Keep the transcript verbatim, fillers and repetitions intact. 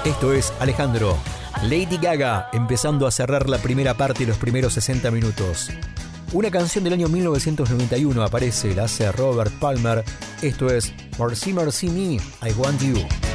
Esto es Alejandro. Lady Gaga empezando a cerrar la primera parte y los primeros sesenta minutos. Una canción del año mil novecientos noventa y uno aparece, la hace Robert Palmer. Esto es Mercy Mercy Me, I Want You.